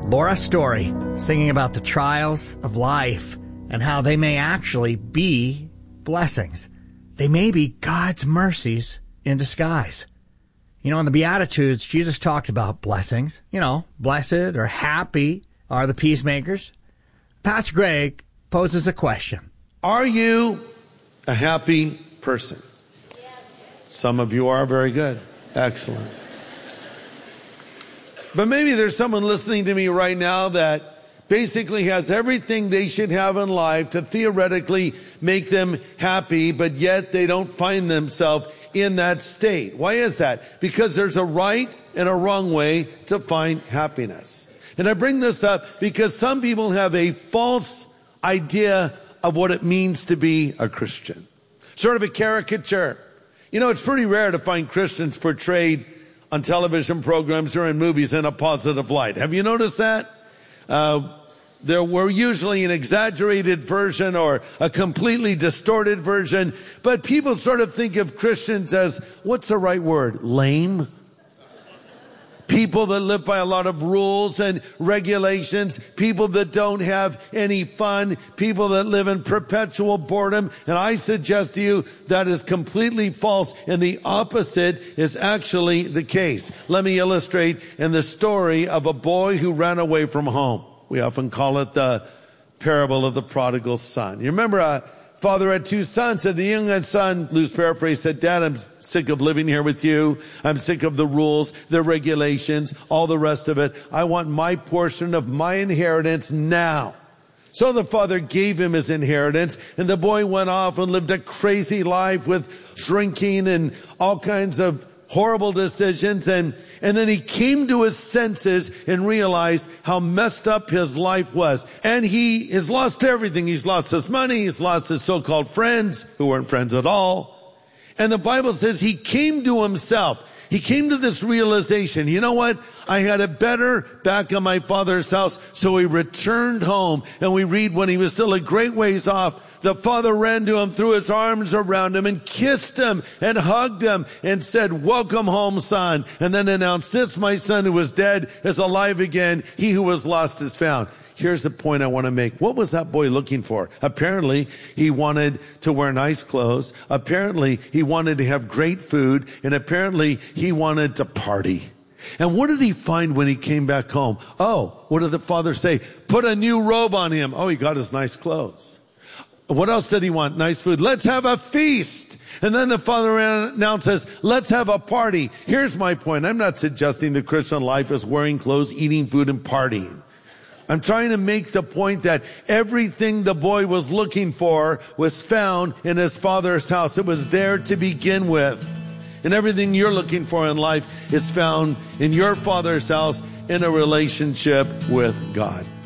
Laura Story, singing about the trials of life and how they may actually be blessings. They may be God's mercies in disguise. You know, in the Beatitudes, Jesus talked about blessings. You know, blessed or happy are the peacemakers. Pastor Greg poses a question. Are you a happy person? Some of you are. Very good. Excellent. But maybe there's someone listening to me right now that basically has everything they should have in life to theoretically make them happy, but yet they don't find themselves in that state. Why is that? Because there's a right and a wrong way to find happiness. And I bring this up because some people have a false idea of what it means to be a Christian. Sort of a caricature. You know, it's pretty rare to find Christians portrayed on television programs or in movies in a positive light. Have you noticed that? There were usually an exaggerated version or a completely distorted version, but people sort of think of Christians as, what's the right word? Lame? People that live by a lot of rules and regulations, people that don't have any fun, people that live in perpetual boredom. And I suggest to you that is completely false, and the opposite is actually the case. Let me illustrate in the story of a boy who ran away from home. We often call it the parable of the prodigal son. You remember a father had two sons, and the youngest son, loose paraphrase, said, Dad, I'm sick of living here with you. I'm sick of the rules, the regulations, all the rest of it. I want my portion of my inheritance now. So the father gave him his inheritance, and the boy went off and lived a crazy life with drinking and all kinds of horrible decisions. And then he came to his senses and realized how messed up his life was. And he has lost everything. He's lost his money. He's lost his so-called friends who weren't friends at all. And the Bible says he came to himself. He came to this realization, you know what? I had it better back in my father's house. So he returned home, and we read when he was still a great ways off, the father ran to him, threw his arms around him and kissed him and hugged him and said, welcome home, son. And then announced, this, my son who was dead is alive again. He who was lost is found. Here's the point I want to make. What was that boy looking for? Apparently, he wanted to wear nice clothes. Apparently, he wanted to have great food. And apparently, he wanted to party. And what did he find when he came back home? Oh, what did the father say? Put a new robe on him. Oh, he got his nice clothes. What else did he want? Nice food. Let's have a feast. And then the father announces, let's have a party. Here's my point. I'm not suggesting the Christian life is wearing clothes, eating food, and partying. I'm trying to make the point that everything the boy was looking for was found in his father's house. It was there to begin with. And everything you're looking for in life is found in your father's house in a relationship with God.